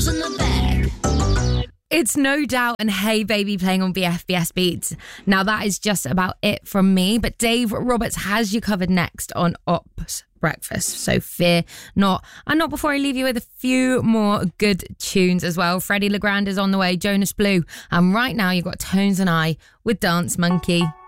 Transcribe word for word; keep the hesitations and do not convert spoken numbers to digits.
On the bag. It's No Doubt and Hey Baby playing on B F B S Beats. Now that is just about it from me, but Dave Roberts has you covered next on Ops Breakfast, so fear not. And not before I leave you with a few more good tunes as well. Freddie Legrand is on the way, Jonas Blue, and right now you've got Tones and I with Dance Monkey.